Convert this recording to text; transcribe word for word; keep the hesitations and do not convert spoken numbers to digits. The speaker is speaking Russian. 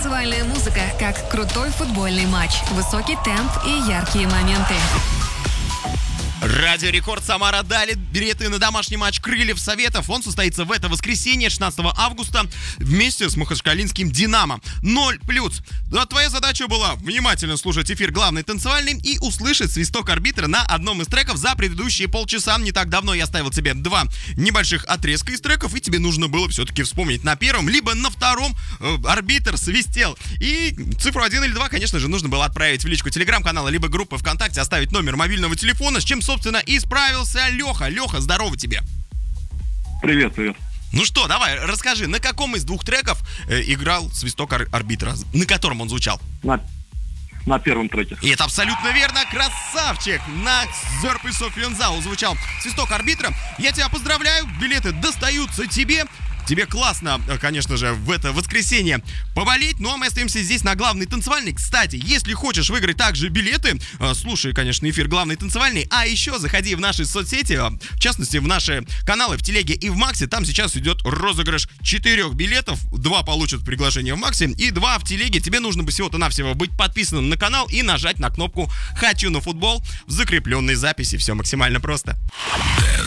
Танцевальная музыка, как крутой футбольный матч. Высокий темп и яркие моменты. Радио Рекорд Самара дали билеты на домашний матч Крыльев Советов. Он состоится в это воскресенье, шестнадцатого августа, вместе с махачкалинским Динамо. Ноль плюс. А твоя задача была внимательно слушать эфир главный танцевальный и услышать свисток арбитра на одном из треков за предыдущие полчаса. Не так давно я ставил тебе два небольших отрезка из треков, и тебе нужно было все-таки вспомнить на первом, либо на втором э, арбитр свистел. И цифру один или два, конечно же, нужно было отправить в личку телеграм-канала, либо группы ВКонтакте, оставить номер мобильного телефона, с чем, собственно, и справился Леха. Леха, здорово тебе. Привет, привет. Ну что, давай, расскажи, на каком из двух треков э, играл свисток ар- арбитра? На котором он звучал? На, на первом треке. И это абсолютно верно, красавчик! На Зерп и Софьянзау звучал свисток арбитра. Я тебя поздравляю, билеты достаются тебе. Тебе классно, конечно же, в это воскресенье поболеть. Ну а мы остаемся здесь на главный танцевальный. Кстати, если хочешь выиграть также билеты, слушай, конечно, эфир главный танцевальный. А еще заходи в наши соцсети, в частности, в наши каналы в Телеге и в Максе. Там сейчас идет розыгрыш четырех билетов. Два получат приглашение в Максе и два в Телеге. Тебе нужно бы всего-то навсего быть подписанным на канал и нажать на кнопку «Хочу на футбол» в закрепленной записи. Все максимально просто.